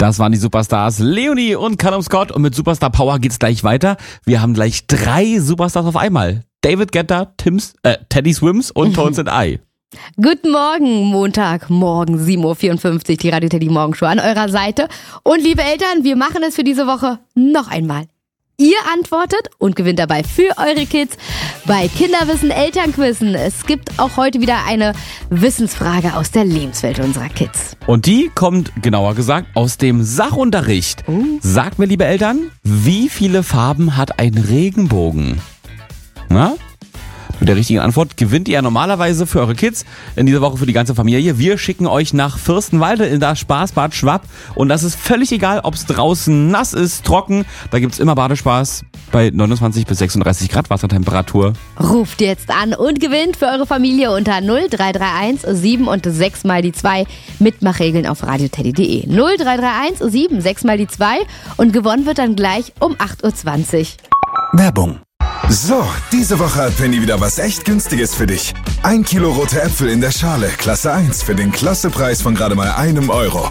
Das waren die Superstars Leonie und Callum Scott und mit Superstar Power geht's gleich weiter. Wir haben gleich 3 Superstars auf einmal. David Guetta, Teddy Swims und Tones and I. Guten Morgen, Montagmorgen, 7.54 Uhr, die Radio Teddy Morgenshow an eurer Seite. Und liebe Eltern, wir machen es für diese Woche noch einmal. Ihr antwortet und gewinnt dabei für eure Kids bei Kinderwissen Elternquizzen. Es gibt auch heute wieder eine Wissensfrage aus der Lebenswelt unserer Kids. Und die kommt, genauer gesagt, aus dem Sachunterricht. Sagt mir, liebe Eltern, wie viele Farben hat ein Regenbogen? Na? Mit der richtigen Antwort gewinnt ihr normalerweise für eure Kids in dieser Woche für die ganze Familie. Wir schicken euch nach Fürstenwalde in das Spaßbad Schwapp. Und das ist völlig egal, ob es draußen nass ist, trocken. Da gibt's immer Badespaß bei 29 bis 36 Grad Wassertemperatur. Ruft jetzt an und gewinnt für eure Familie unter 0331 7 und 6 mal die 2. Mitmachregeln auf radioteddy.de. 0331 7 6 mal die 2 und gewonnen wird dann gleich um 8.20 Uhr. Werbung. So, diese Woche hat Penny wieder was echt Günstiges für dich. 1 Kilo rote Äpfel in der Schale, Klasse 1, für den Klassepreis von gerade mal €1.